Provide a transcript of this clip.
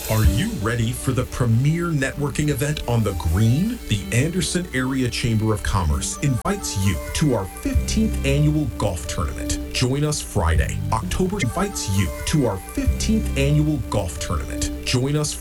Are you ready for the premier networking event on the Green? The Anderson Area Chamber of Commerce invites you to our 15th annual golf tournament. Join us Friday, October invites you to our 15th annual golf tournament. Join us